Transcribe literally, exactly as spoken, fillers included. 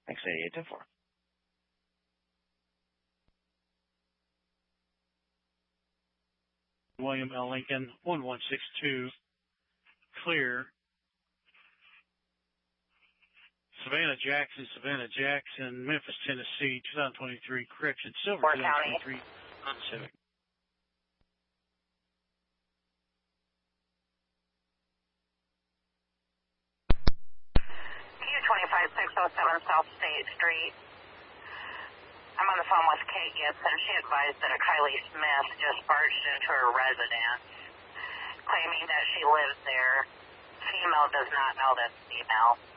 Thanks, eighty-eight ten four. William L. Lincoln, one one six two, clear. Savannah Jackson, Savannah Jackson, Memphis, Tennessee, twenty twenty-three, correction, Silver, Fort twenty twenty-three, Civic. Q twenty-five six oh seven South State Street. I'm on the phone with Kate Gibson. She advised that a Kylie Smith just barged into her residence, claiming that she lives there. Female does not know this female.